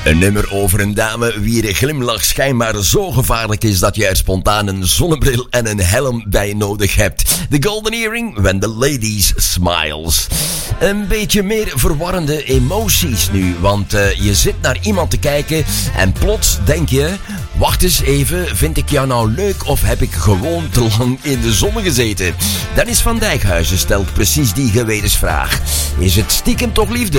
Een nummer over een dame wie de glimlach schijnbaar zo gevaarlijk is dat je er spontaan een zonnebril en een helm bij nodig hebt. The Golden Earring, When the Ladies Smiles. Een beetje meer verwarrende emoties nu, want je zit naar iemand te kijken en plots denk je... Wacht eens even, vind ik jou nou leuk of heb ik gewoon te lang in de zon gezeten? Dennis van Dijkhuizen stelt precies die gewetensvraag. Is het stiekem toch liefde?